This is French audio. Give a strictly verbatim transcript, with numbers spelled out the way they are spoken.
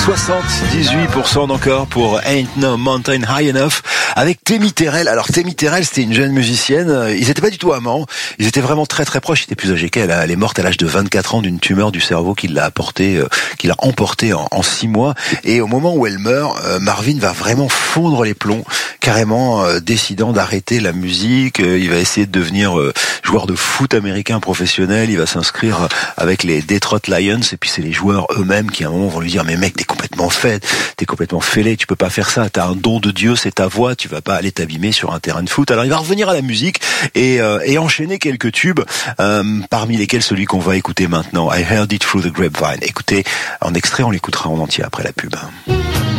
soixante-dix-huit pour cent encore pour Ain't No Mountain High Enough avec Tammy Terrell. Alors Tammy Terrell, c'était une jeune musicienne. Ils étaient pas du tout amants. Ils étaient vraiment très très proches. Il était plus âgé qu'elle. Elle est morte à l'âge de vingt-quatre ans d'une tumeur du cerveau qui l'a apporté, euh, qui l'a emporté en, en six mois. Et au moment où elle meurt, euh, Marvin va vraiment fondre les plombs, carrément euh, décidant d'arrêter la musique. Euh, il va essayer de devenir euh, joueur de foot américain professionnel. Il va s'inscrire avec les Detroit Lions. Et puis c'est les joueurs eux-mêmes qui à un moment vont lui dire: mais mec, t'es complètement fait, t'es complètement fêlé, tu peux pas faire ça, t'as un don de Dieu, c'est ta voix, tu vas pas aller t'abîmer sur un terrain de foot. Alors il va revenir à la musique et, euh, et enchaîner quelques tubes, euh, parmi lesquels celui qu'on va écouter maintenant, I Heard It Through the Grapevine. Écoutez, en extrait, on l'écoutera en entier après la pub.